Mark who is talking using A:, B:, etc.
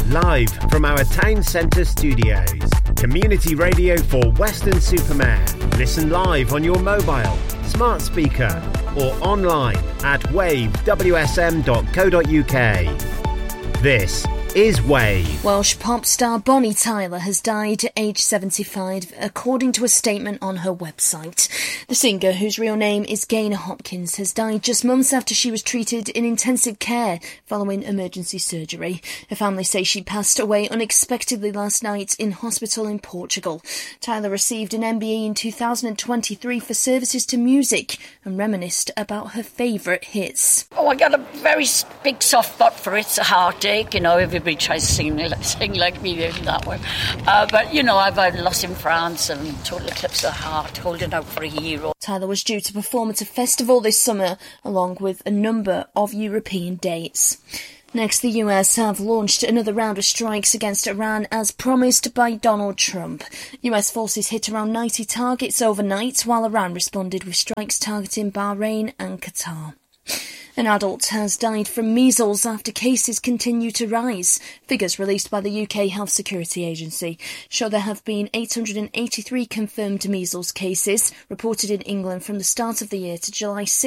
A: live from our town centre studios. Community radio for Weston-super-Mare. Listen live on your mobile, smart speaker or online at wavewsm.co.uk. This is Wave.
B: Welsh pop star Bonnie Tyler has died at age 75, according to a statement on her website. The singer, whose real name is Gaynor Hopkins, has died just months after she was treated in intensive care following emergency surgery. Her family say she passed away unexpectedly last night in hospital in Portugal. Tyler received an MBE in 2023 for services to music and reminisced about her favourite hits.
C: Oh, I got a very big soft spot for It's a Heartache. You know, everybody tries to sing like me in that one. But, you know, I've had Lost in France and Total Eclipse of the Heart, Holding Out for a Hero.
B: Tyler was due to perform at a festival this summer, along with a number of European dates. Next, the US have launched another round of strikes against Iran as promised by Donald Trump. US forces hit around 90 targets overnight, while Iran responded with strikes targeting Bahrain and Qatar. An adult has died from measles after cases continue to rise. Figures released by the UK Health Security Agency show there have been 883 confirmed measles cases reported in England from the start of the year to July 6.